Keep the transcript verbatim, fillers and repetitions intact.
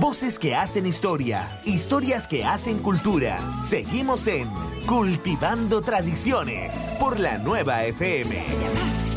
Voces que hacen historia, historias que hacen cultura. Seguimos en Cultivando Tradiciones por la Nueva F M.